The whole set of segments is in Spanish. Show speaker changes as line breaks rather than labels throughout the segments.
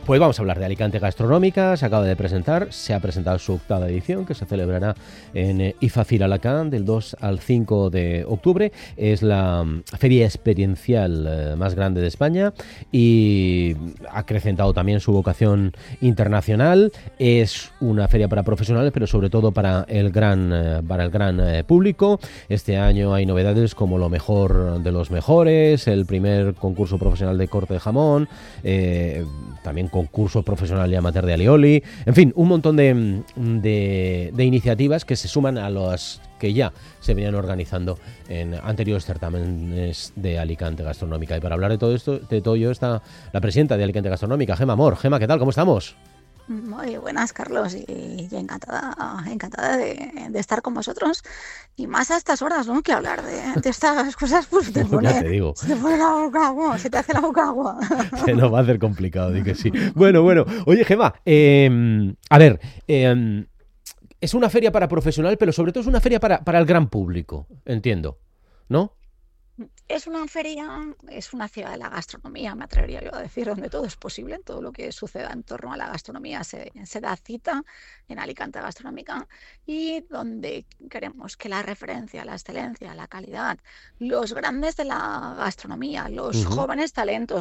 Pues vamos a hablar de Alicante Gastronómica. Se acaba de presentar, se ha presentado su octava edición, que se celebrará en IFACIL Alacant del 2 al 5 de octubre. Es la feria experiencial más grande de España y ha acrecentado también su vocación internacional. Es una feria para profesionales, pero sobre todo para el gran público. Este año hay novedades como lo mejor de los mejores, el primer concurso profesional de corte de jamón, también concurso profesional y amateur de alioli, en fin, un montón de iniciativas que se suman a las que ya se venían organizando en anteriores certámenes de Alicante Gastronómica. Y para hablar de todo ello está la presidenta de Alicante Gastronómica, Gemma Amor. Gemma, ¿qué tal? ¿Cómo estamos?
Muy buenas, Carlos, y encantada de estar con vosotros, y más a estas horas, ¿no? Que hablar de estas cosas, pues
Ya te digo.
se te pone la boca agua, se te hace la boca agua.
Se nos va a hacer complicado, di que sí. Bueno. Oye, Gemma, a ver, es una feria para profesional, pero sobre todo es una feria para el gran público, entiendo, ¿no?
Es una feria, es una ciudad de la gastronomía, me atrevería yo a decir, donde todo es posible, todo lo que suceda en torno a la gastronomía se da cita en Alicante Gastronómica, y donde queremos que la referencia, la excelencia, la calidad, los grandes de la gastronomía, los
Uh-huh.
jóvenes talentos,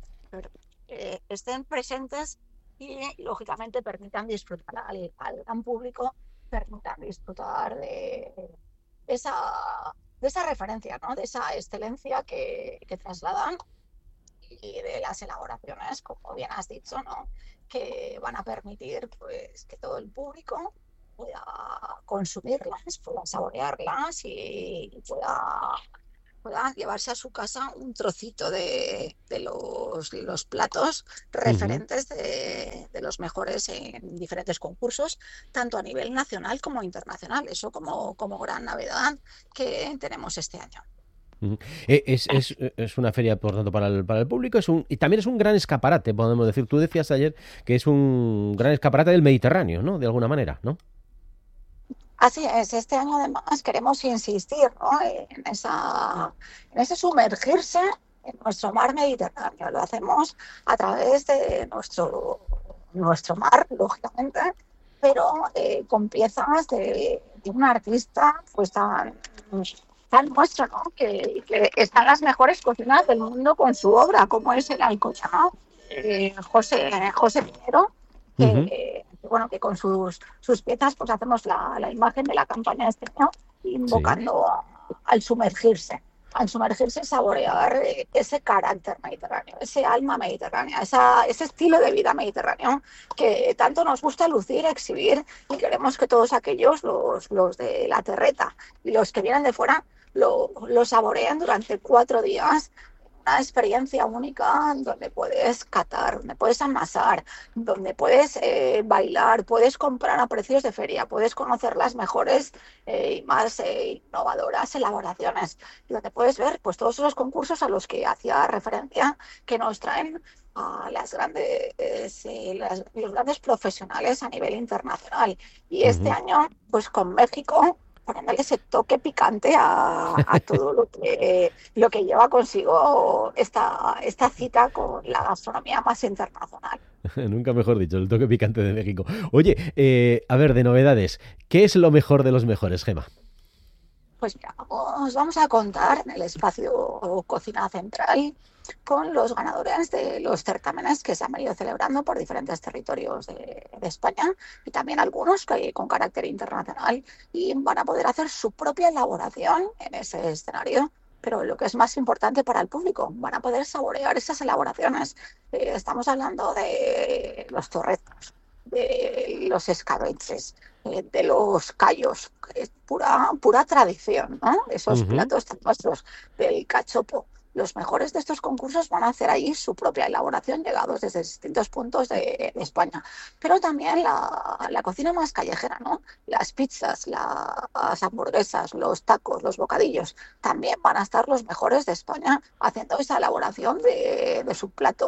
estén presentes y, lógicamente, permitan disfrutar al gran público, permitan disfrutar esa, de esa referencia, ¿no? De esa excelencia que trasladan, y de las elaboraciones, como bien has dicho, ¿no? Que van a permitir, pues, que todo el público pueda consumirlas, pueda saborearlas y pueda llevarse a su casa un trocito de los platos
Uh-huh.
referentes de los mejores en diferentes concursos, tanto a nivel nacional como internacional. Eso como gran novedad que tenemos este año.
Uh-huh. Es una feria, por tanto, para el público, y también es un gran escaparate, podemos decir. Tú decías ayer que es un gran escaparate del Mediterráneo, ¿no? De alguna manera, ¿no?
Así es, este año además queremos insistir, ¿no? En ese sumergirse en nuestro mar Mediterráneo. Lo hacemos a través de nuestro mar, lógicamente, pero con piezas de un artista pues tan nuestro, ¿no? Que están las mejores cocinas del mundo con su obra, como es el alcochado, José Pinero,
Uh-huh.
bueno, que con sus piezas pues hacemos la imagen de la campaña de este año,
Sí.
invocando al sumergirse, saborear ese carácter mediterráneo, ese alma mediterránea, ese estilo de vida mediterráneo que tanto nos gusta lucir, exhibir, y queremos que todos aquellos, los de la terreta y los que vienen de fuera, lo saboreen durante 4 días. Una experiencia única donde puedes catar, donde puedes amasar, donde puedes bailar, puedes comprar a precios de feria, puedes conocer las mejores y más innovadoras elaboraciones, y donde puedes ver pues todos esos concursos a los que hacía referencia, que nos traen a los grandes profesionales a nivel internacional. Y este
Uh-huh.
año, pues con México, poniéndole ese toque picante a todo lo que lleva consigo esta cita con la gastronomía más internacional.
Nunca mejor dicho, el toque picante de México. Oye, a ver, de novedades, ¿qué es lo mejor de los mejores, Gemma?
Pues mira, os vamos a contar en el espacio Cocina Central con los ganadores de los certámenes que se han venido celebrando por diferentes territorios de España, y también algunos con carácter internacional, y van a poder hacer su propia elaboración en ese escenario. Pero lo que es más importante para el público, van a poder saborear esas elaboraciones. Estamos hablando de los torretos, de los escabeches, de los callos, que es pura tradición, ¿no? Esos
Uh-huh.
platos tan nuestros, del cachopo. Los mejores de estos concursos van a hacer ahí su propia elaboración, llegados desde distintos puntos de España. Pero también la cocina más callejera, ¿no? Las pizzas, las hamburguesas, los tacos, los bocadillos, también van a estar los mejores de España haciendo esa elaboración de su plato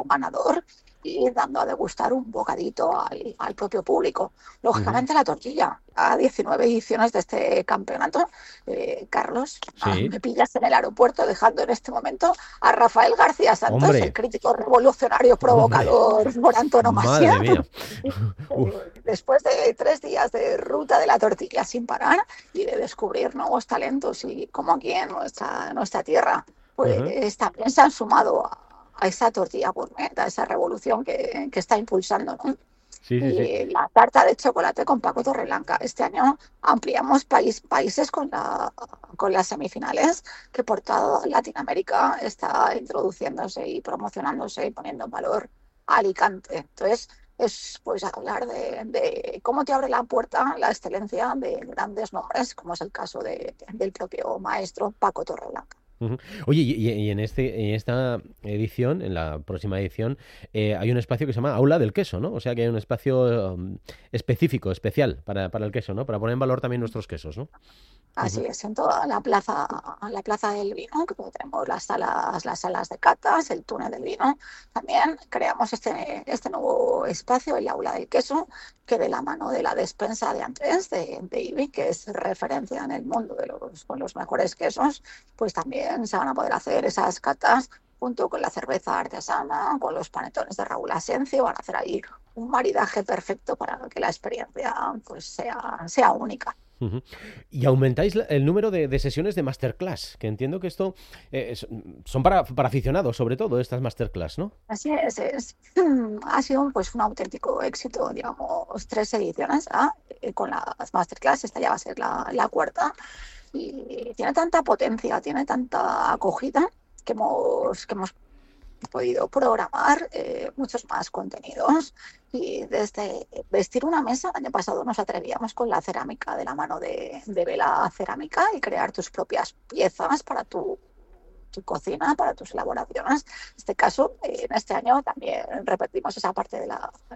ganador y dando a degustar un bocadito al propio público. Lógicamente la tortilla, a 19 ediciones de este campeonato. Carlos,
Sí.
me pillas en el aeropuerto dejando en este momento a Rafael García Santos, el
Hombre,
crítico revolucionario
hombre,
provocador por
madre
antonomasia.
mía. Uf,
Después de 3 días de ruta de la tortilla sin parar y de descubrir nuevos talentos y como aquí en nuestra tierra,
ajá.
pues también se han sumado a esa tortilla gourmet, a esa revolución que está impulsando, ¿no?
Sí, sí, sí.
Y la tarta de chocolate con Paco Torreblanca. Este año ampliamos países con las semifinales, que por toda Latinoamérica está introduciéndose y promocionándose y poniendo en valor a Alicante. Entonces, es pues hablar de cómo te abre la puerta la excelencia de grandes nombres, como es el caso del propio maestro Paco Torreblanca.
Ujú. Oye, y en esta edición, en la próxima edición, hay un espacio que se llama Aula del Queso, ¿no? O sea que hay un espacio específico, especial para el queso, ¿no? Para poner en valor también nuestros quesos, ¿no?
Así
Ujú.
es, en toda la plaza del vino, que tenemos las salas de catas, el túnel del vino. También creamos este nuevo espacio, el aula del queso, que de la mano de la despensa de Andrés, de IBI, que es referencia en el mundo con los mejores quesos, pues también se van a poder hacer esas catas junto con la cerveza artesana, con los panetones de Raúl Asencio. Van a hacer ahí un maridaje perfecto para que la experiencia pues sea única.
Ujú. Y aumentáis el número de sesiones de masterclass, que entiendo que esto son para aficionados, sobre todo, estas masterclass, ¿no?
Así ha sido pues un auténtico éxito, digamos, 3 ediciones, ¿ah? Con las masterclass. Esta ya va a ser la cuarta y tiene tanta potencia, tiene tanta acogida que hemos podido programar muchos más contenidos. Y desde vestir una mesa, el año pasado nos atrevíamos con la cerámica de la mano de Vela Cerámica y crear tus propias piezas para tu cocina, para tus elaboraciones. En este caso, en este año también repetimos esa parte de la